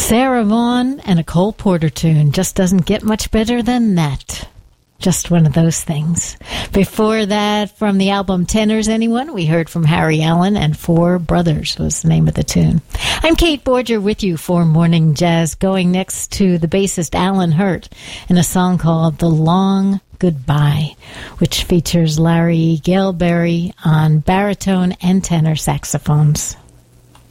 Sarah Vaughan and a Cole Porter tune. Just doesn't get much better than that. Just one of those things. Before that, from the album Tenors Anyone, we heard from Harry Allen and Four Brothers was the name of the tune. I'm Kate Borger with you for Morning Jazz, going next to the bassist Alan Hurt in a song called The Long Goodbye, which features Larry Galeberry on baritone and tenor saxophones.